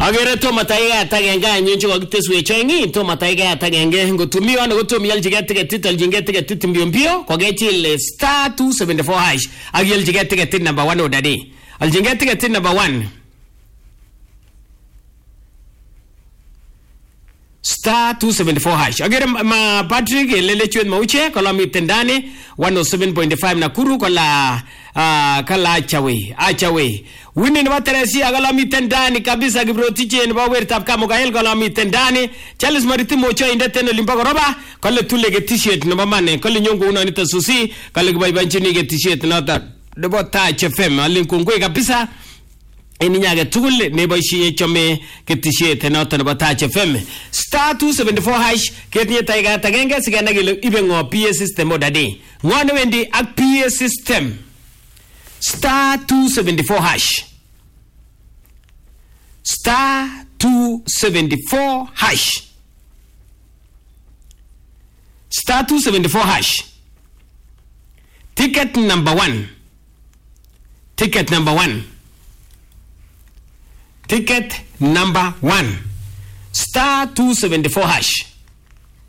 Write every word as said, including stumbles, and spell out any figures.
Agere to mataiga atagenge anyincho kokiteswe chengi to mataiga atagenge ngotumiwa ngotumia aljigete ticket aljingete ticket mbio mbio kokechil star two seventy-four hash agialjigete ticket number one odadi aljingete ticket number one star two seventy-four hash. Agere ma Patrick lele chuen mauche kola mitendani one oh seven point five Nakuru kola uh, kala achawe achawe wini ni wateresi agala mitendani kabisa gibrotiche ni bawer tap kamo gael kola mitendani Charles Maritimo cho indeteno limpa goroba kola tule ge t-shirt no mamane kola nyongo una nita susi kola gibaibanchini ge t-shirt nota debo Touch F M alinkungwe kabisa eninyage tugul neboisie chome ketishet noton nebo Touch F M star two seventy-four hash ketinye taiga tagenge sigana gele ibe ngo P A system odade ngone wendi ak P A system star two seventy-four hash star two seventy-four hash star two seventy-four hash ticket number one ticket number one Ticket number one. Star two seventy-four hash.